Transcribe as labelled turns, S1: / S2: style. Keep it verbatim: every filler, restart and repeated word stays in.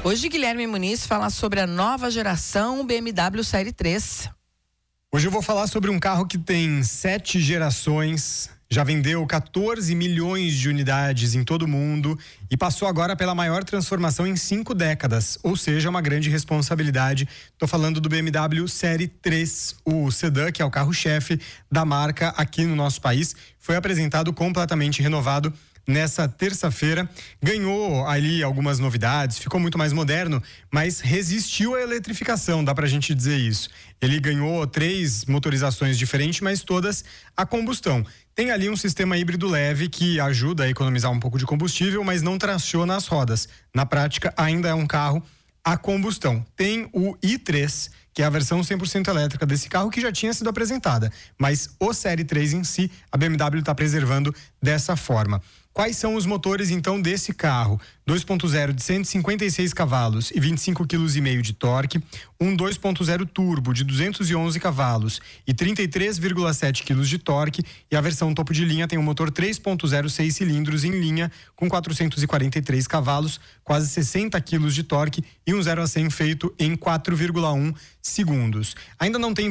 S1: Hoje, Guilherme Muniz fala sobre a nova geração B M W Série três.
S2: Hoje eu vou falar sobre um carro que tem sete gerações, já vendeu quatorze milhões de unidades em todo o mundo e passou agora pela maior transformação em cinco décadas, ou seja, uma grande responsabilidade. Estou falando do B M W Série três, o sedã, que é o carro-chefe da marca aqui no nosso país. Foi apresentado completamente renovado nessa terça-feira, ganhou ali algumas novidades, ficou muito mais moderno, mas resistiu à eletrificação, dá pra gente dizer isso. Ele ganhou três motorizações diferentes, mas todas a combustão. Tem ali um sistema híbrido leve que ajuda a economizar um pouco de combustível, mas não traciona as rodas. Na prática, ainda é um carro a combustão. Tem o i três, que é a versão cem por cento elétrica desse carro, que já tinha sido apresentada, mas o Série três em si, a B M W está preservando dessa forma. Quais são os motores então desse carro? dois ponto zero de cento e cinquenta e seis cavalos e vinte e cinco vírgula cinco quilos de torque, um dois ponto zero turbo de duzentos e onze cavalos e trinta e três vírgula sete quilos de torque, e a versão topo de linha tem um motor três ponto zero seis cilindros em linha com quatrocentos e quarenta e três cavalos, quase sessenta quilos de torque e um zero a cem feito em quatro vírgula um segundos. Ainda não tem